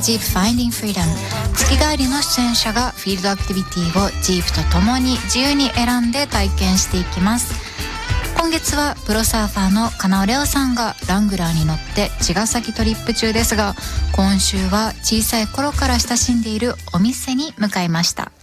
Jeep Finding Freedom。 月帰りの出演者がフィールドアクティビティをジープと共に自由に選んで体験していきます。今月はプロサーファーの金尾レオさんがラングラーに乗って茅ヶ崎トリップ中ですが、今週は小さい頃から親しんでいるお店に向かいました。